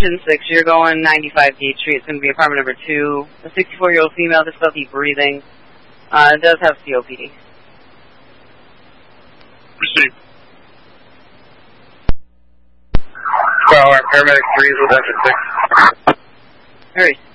Engine 6, you're going 95 Gate Street. It's going to be apartment number 2. A 64-year-old female, difficulty breathing. It does have COPD. Proceed. Well, our paramedic 3 is with engine 6. Hurry.